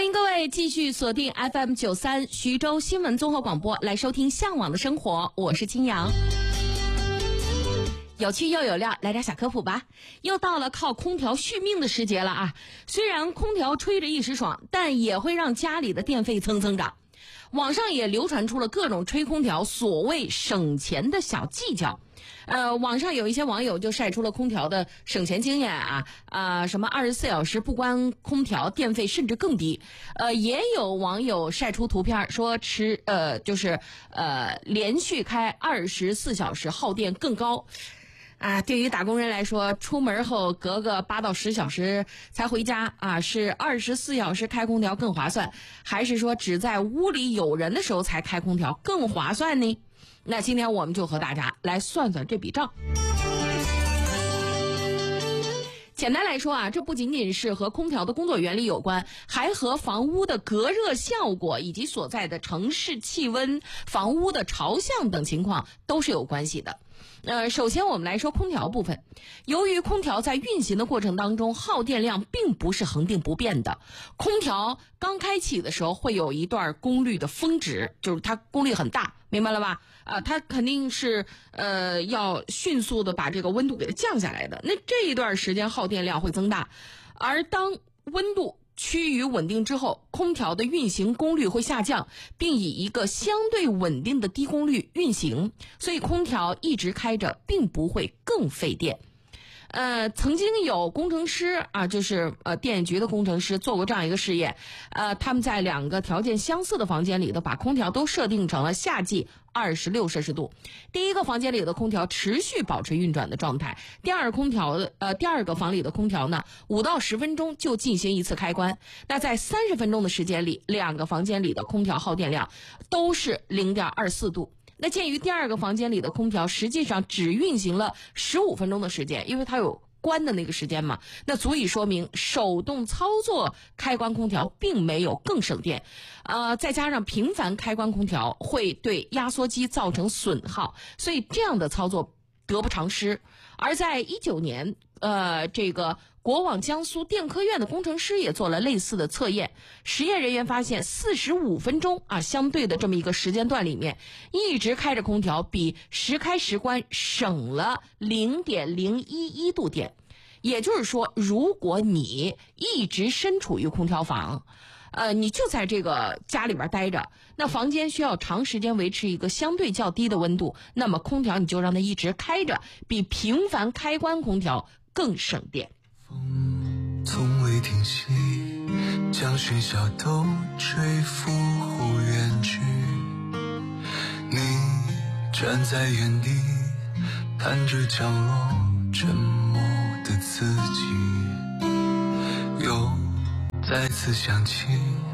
欢迎各位继续锁定 FM93 徐州新闻综合广播来收听向往的生活，我是金阳。有趣又有料，来点小科普吧。又到了靠空调续命的时节了啊！虽然空调吹着一时爽，但也会让家里的电费蹭蹭涨。网上也流传出了各种吹空调所谓省钱的小技巧。网上有一些网友就晒出了空调的省钱经验什么24小时不关空调，电费甚至更低。也有网友晒出图片说连续开24小时耗电更高。对于打工人来说，出门后隔个8到10小时才回家是24小时开空调更划算，还是说只在屋里有人的时候才开空调更划算呢？那今天我们就和大家来算算这笔账。简单来说这不仅仅是和空调的工作原理有关，还和房屋的隔热效果以及所在的城市气温、房屋的朝向等情况都是有关系的。首先我们来说空调部分。由于空调在运行的过程当中耗电量并不是恒定不变的，空调刚开启的时候会有一段功率的峰值，就是它功率很大，明白了吧？它肯定是要迅速的把这个温度给它降下来的，那这一段时间耗电量会增大，而当温度趋于稳定之后，空调的运行功率会下降，并以一个相对稳定的低功率运行，所以空调一直开着并不会更费电。曾经有工程师就是电局的工程师做过这样一个试验，他们在2个条件相似的房间里头把空调都设定成了夏季26摄氏度。第一个房间里的空调持续保持运转的状态，第二个房里的空调呢5到10分钟就进行一次开关。那在30分钟的时间里，2个房间里的空调耗电量都是 0.24 度。那鉴于第二个房间里的空调实际上只运行了15分钟的时间，因为它有关的那个时间嘛，那足以说明手动操作开关空调并没有更省电。再加上频繁开关空调会对压缩机造成损耗，所以这样的操作得不偿失。而在19年这个国网江苏电科院的工程师也做了类似的测验，实验人员发现45分钟相对的这么一个时间段里面，一直开着空调比时开时关省了 0.011 度电。也就是说，如果你一直身处于空调房，你就在这个家里边待着，那房间需要长时间维持一个相对较低的温度，那么空调你就让它一直开着，比频繁开关空调更省电。 风从未停息，将喧嚣都吹拂后远去，你站在原地看着降落沉默的自己，又再次想起